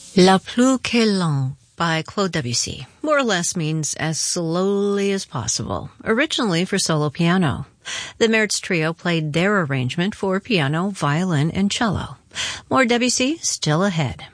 La plus que lent by Claude Debussy more or less means as slowly as possible, originally for solo piano. The Mertz Trio played their arrangement for piano, violin, and cello. More Debussy still ahead.